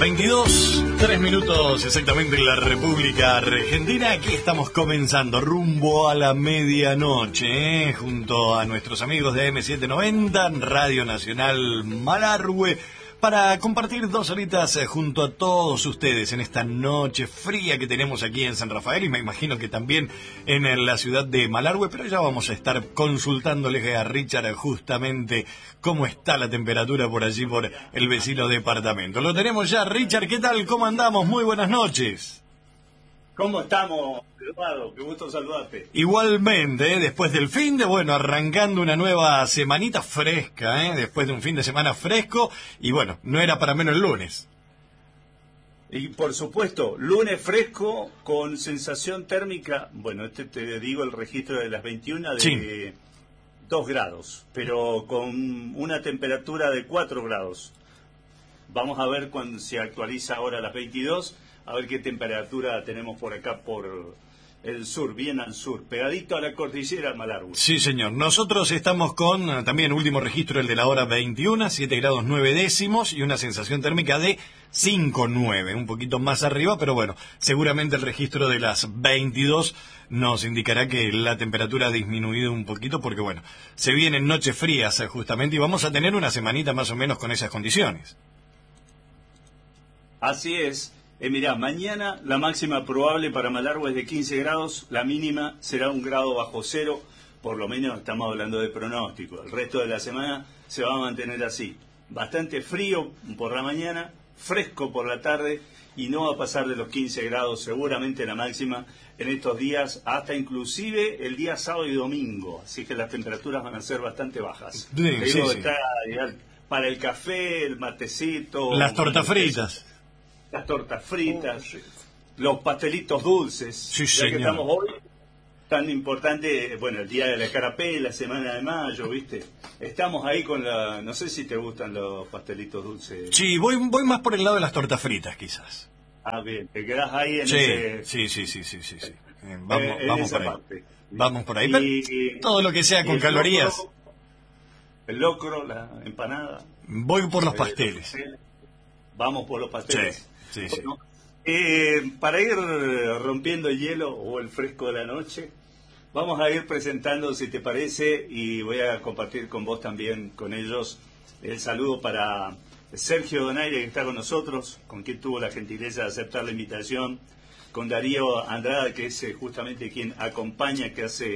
22, 3 minutos exactamente en la República Argentina. Aquí estamos comenzando rumbo a la medianoche, junto a nuestros amigos de M790, Radio Nacional Malargüe, para compartir 2 horitas junto a todos ustedes en esta noche fría que tenemos aquí en San Rafael y me imagino que también en la ciudad de Malargüe, pero ya vamos a estar consultándole a Richard justamente cómo está la temperatura por allí, por el vecino departamento. Lo tenemos ya. Richard, ¿qué tal? ¿Cómo andamos? Muy buenas noches. ¿Cómo estamos, Eduardo? Qué gusto saludarte. Igualmente, después del fin de, arrancando una nueva semanita fresca, después de un fin de semana fresco, y bueno, no era para menos el lunes. Y por supuesto, lunes fresco con sensación térmica, te digo el registro de las 21 de sí. 2 grados, pero con una temperatura de 4 grados. Vamos a ver cuando se actualiza ahora a las 22, a ver qué temperatura tenemos por acá, por el sur, bien al sur, pegadito a la cordillera Malargüe. Sí, señor. Nosotros estamos con, también último registro, el de la hora 21, 7 grados 9 décimos y una sensación térmica de 5,9, un poquito más arriba, pero bueno, seguramente el registro de las 22 nos indicará que la temperatura ha disminuido un poquito porque, bueno, se vienen noches frías justamente y vamos a tener una semanita más o menos con esas condiciones. Así es. Mirá, mañana la máxima probable para Malargüe es de 15 grados, la mínima será 1 grado bajo cero, por lo menos estamos hablando de pronóstico. El resto de la semana se va a mantener así. Bastante frío por la mañana, fresco por la tarde y no va a pasar de los 15 grados seguramente la máxima en estos días, hasta inclusive el día sábado y domingo. Así que las temperaturas van a ser bastante bajas. Sí, sí. Está ideal para el café, el matecito. Las tortas fritas. Las tortas fritas, los pastelitos dulces, sí, ya que estamos hoy, tan importante, el día de la carapé, la semana de mayo, ¿viste? Estamos ahí con no sé si te gustan los pastelitos dulces. Sí, voy más por el lado de las tortas fritas, quizás. Ah, bien, te quedás ahí en sí, ese... Sí. Vamos por ahí. Parte. Vamos por ahí. Pero todo lo que sea con calorías. El locro, la empanada. Voy por los pasteles. Vamos por los pasteles. Sí. Bueno, para ir rompiendo el hielo o el fresco de la noche, vamos a ir presentando, si te parece, y voy a compartir con vos también, con ellos, el saludo para Sergio Donaire, que está con nosotros, con quien tuvo la gentileza de aceptar la invitación, con Darío Andrada, que es justamente quien acompaña, que hace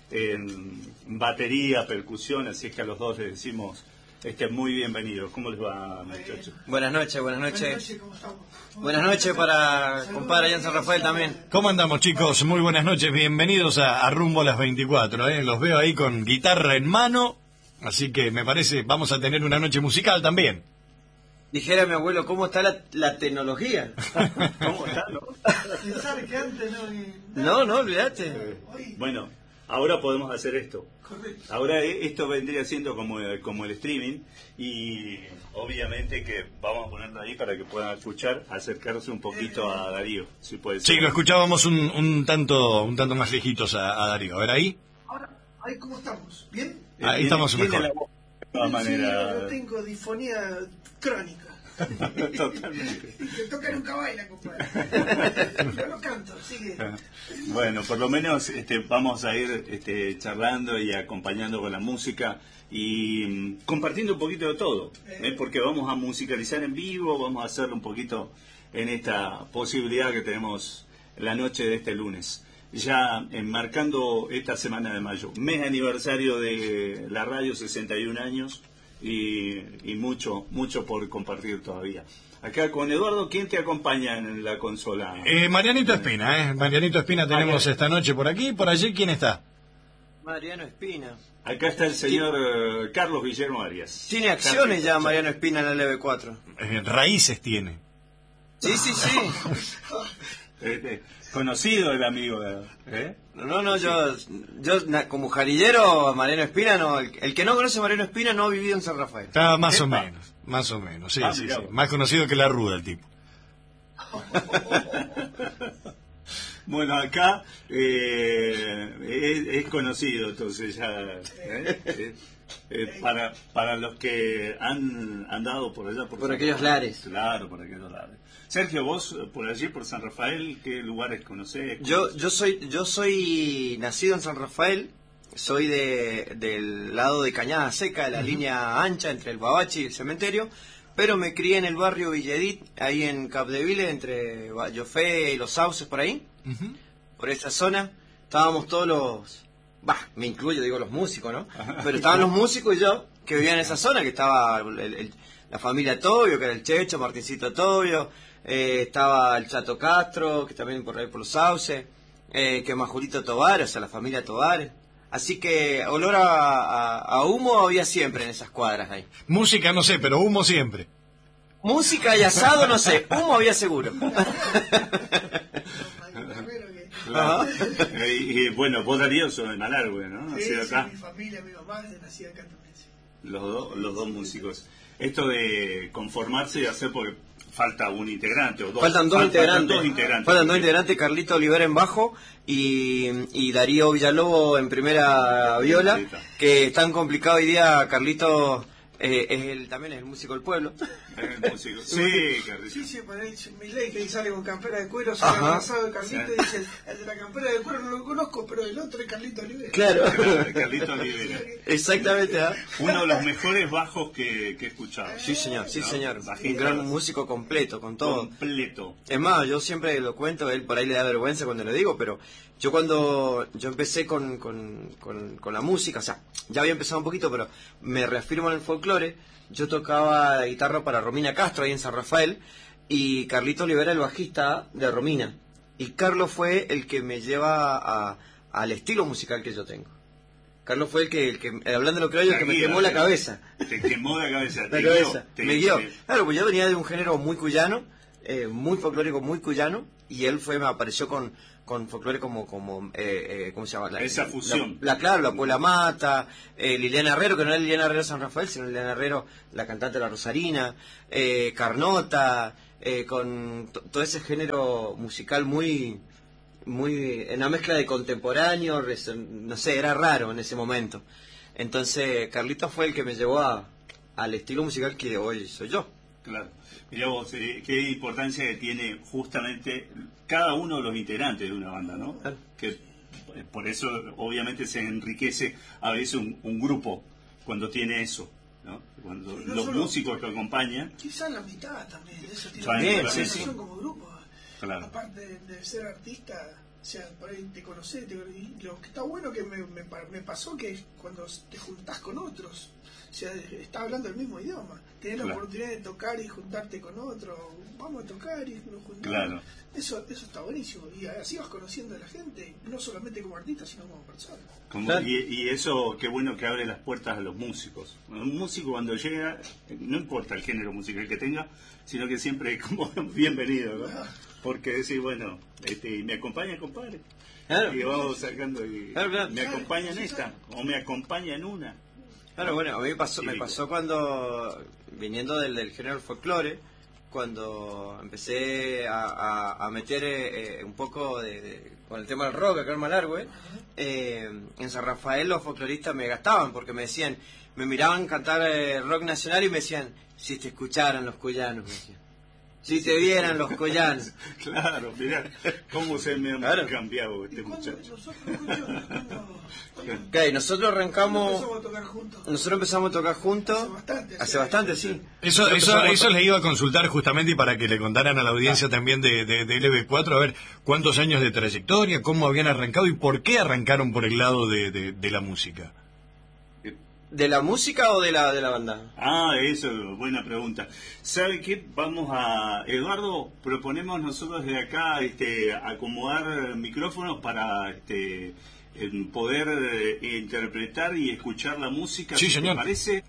batería, percusión, así es que a los dos les decimos... muy bienvenidos. ¿Cómo les va, muchachos? Buenas noches. ¿Cómo estamos? Buenas noches para compadre allá en San Rafael también. ¿Cómo andamos, chicos? Muy buenas noches. Bienvenidos a Rumbo a las 24. Los veo ahí con guitarra en mano. Así que me parece, vamos a tener una noche musical también. Dijera mi abuelo, ¿cómo está la tecnología? ¿Cómo está, no? Pensar que antes no, olvídate. Bueno, ahora podemos hacer esto. Correcto. Ahora esto vendría siendo como el streaming y obviamente que vamos a ponerlo ahí para que puedan escuchar, acercarse un poquito a Darío, si puede ser. Sí, lo escuchábamos un tanto más lejitos a Darío. A ver ahí. Ahora, ¿cómo estamos? ¿Bien? Ahí estamos mejor. De todas maneras. Sí, tengo disfonía crónica. Totalmente. Te toca nunca baila, compadre. Yo no canto, sigue. Bueno, por lo menos vamos a ir charlando y acompañando con la música y compartiendo un poquito de todo, porque vamos a musicalizar en vivo, vamos a hacerlo un poquito en esta posibilidad que tenemos la noche de este lunes. Ya enmarcando esta semana de mayo, mes aniversario de la radio, 61 años. Y mucho por compartir todavía. Acá con Eduardo, ¿quién te acompaña en la consola? Marianito Espina, Marianito Espina tenemos esta noche por aquí. ¿Por allí quién está? Mariano Espina. Acá está el señor Carlos Guillermo Arias. Tiene acciones ya Mariano Espina en el LB4. Raíces tiene. Sí. Conocido el amigo. No, yo como jarillero a Mariano Espina no. El que no conoce a Mariano Espina no ha vivido en San Rafael. Está más o menos, sí. Más conocido que la ruda el tipo. Bueno, acá es conocido, entonces ya Para los que han andado por allá, por aquellos lares. Claro, por aquellos lares. Sergio, vos por allí, por San Rafael, ¿qué lugares conocés? Yo soy nacido en San Rafael, soy del lado de Cañada Seca, de la línea ancha entre el Babachi y el cementerio, pero me crié en el barrio Villedit, ahí en Capdeville, entre Vallofé y Los Sauces, por ahí, por esa zona. Estábamos todos los... me incluyo, digo, los músicos, ¿no? Pero estaban los músicos y yo, que vivían en esa zona, que estaba la familia Tobio, que era el Checho, Martincito Tobio, estaba el Chato Castro, que también por ahí por Los Sauces, que más Julito Tobar, o sea, la familia Tobar. Así que olor a humo había siempre en esas cuadras ahí. Música no sé, pero humo siempre. Música y asado no sé, humo había seguro. Claro. Y bueno, vos Darío sos de Malargüe, ¿no? Sí, acá. mi familia, mi mamá nacida acá también. Sí. Los dos músicos. Esto de conformarse y hacer, porque falta un integrante o dos. Faltan dos integrantes. Faltan dos porque... integrantes, Carlito Olivera en bajo y Darío Villalobos en primera viola, que es tan complicado hoy día. Carlito también es el músico del pueblo. El músico. Sí, Carlito. Sí, para él, mi ley que sale con campera de cuero, sale abrazado de Carlito y dice, el de la campera de cuero no lo conozco, pero el otro es Carlito Olivera. Claro. Carlito Olivera. Exactamente, ¿eh? Uno de los mejores bajos que he escuchado. Sí, señor, sí, ¿no? señor. Bajista. Un gran músico completo, con todo. Completo. Es más, yo siempre lo cuento, él por ahí le da vergüenza cuando lo digo, pero cuando yo empecé con la música, o sea, ya había empezado un poquito, pero me reafirmo en el folclore. Yo tocaba guitarra para Romina Castro ahí en San Rafael y Carlito Olivera el bajista de Romina. Y Carlos fue el que me lleva al estilo musical que yo tengo. Carlos fue el que hablando de lo criollo, el que me quemó la cabeza. Te quemó la cabeza. Me guió. Claro, pues yo venía de un género muy cuyano, muy folclórico, muy cuyano, y él me apareció con folclore como ¿cómo se llama? Esa fusión. La Puebla Mata, Liliana Herrero, que no era Liliana Herrero San Rafael, sino Liliana Herrero, la cantante de La Rosarina, Carnota, con todo ese género musical muy en una mezcla de contemporáneo, no sé, era raro en ese momento. Entonces Carlitos fue el que me llevó al estilo musical que hoy soy yo. Claro. Mirá vos, qué importancia que tiene justamente cada uno de los integrantes de una banda, ¿no? Claro. Que por eso obviamente se enriquece a veces un grupo cuando tiene eso, ¿no? Cuando no los solo, músicos que acompañan. Quizás la mitad también de eso tiene También, sí. Sí. Como grupo. Claro. Aparte de ser artista, o sea, por ahí te conocés, y lo que está bueno que me pasó que cuando te juntás con otros, o sea, estás hablando el mismo idioma, tenés la oportunidad de tocar y juntarte con otro, vamos a tocar y nos juntamos. Claro. Eso está buenísimo, y así vas conociendo a la gente, no solamente como artista, sino como persona. Y eso, qué bueno que abre las puertas a los músicos. Un músico cuando llega, no importa el género musical que tenga, sino que siempre es como bienvenido, ¿no? Porque decir, bueno, me acompaña, compadre. Claro. Y vamos sacando y claro. me acompaña en esta, o me acompaña en una. Claro, bueno, a mí me pasó cuando, viniendo del género del folclore, cuando empecé a meter un poco con el tema del rock acá en Malargüe, en San Rafael los folcloristas me gastaban porque me decían, me miraban cantar rock nacional y me decían, si te escucharan los cuyanos, me decían. Si te vieran los collanos. Claro, mirá cómo se me ha cambiado este muchacho. Nosotros arrancamos. Nosotros empezamos a tocar juntos. Hace bastante, sí. Eso les iba a consultar justamente y para que le contaran a la audiencia también de LB4, a ver cuántos años de trayectoria, cómo habían arrancado y por qué arrancaron por el lado de la música. ¿De la música o de la banda? Eso, buena pregunta. ¿Sabe qué? Eduardo, proponemos nosotros de acá acomodar micrófonos para poder interpretar y escuchar la música, sí, si señor. ¿Te parece?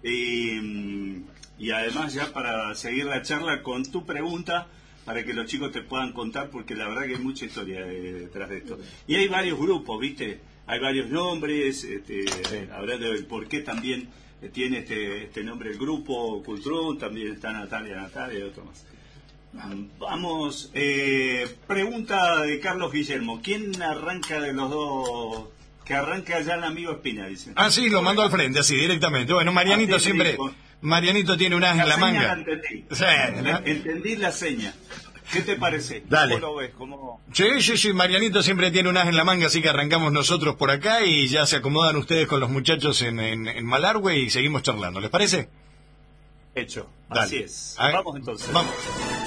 Y además ya para seguir la charla con tu pregunta, para que los chicos te puedan contar, porque la verdad que hay mucha historia detrás de esto. Y hay varios grupos, ¿viste? Hay varios nombres, sí. Hablando del por qué también tiene este nombre el grupo Cultrún, también está Natalia y otro más. Vamos, pregunta de Carlos Guillermo, ¿quién arranca de los dos Que arranque allá el amigo Espina, dice. Ah, sí, lo mandó al frente, así, directamente. Bueno, Marianito siempre... Marianito tiene un as en la manga. La entendí. Sí, ¿no? Entendí la seña. ¿Qué te parece? Dale. ¿Cómo lo ves? ¿Cómo... Sí, Marianito siempre tiene un as en la manga, así que arrancamos nosotros por acá y ya se acomodan ustedes con los muchachos en Malargüe y seguimos charlando, ¿les parece? Hecho. Dale. Así es. A ver, Vamos entonces. Vamos.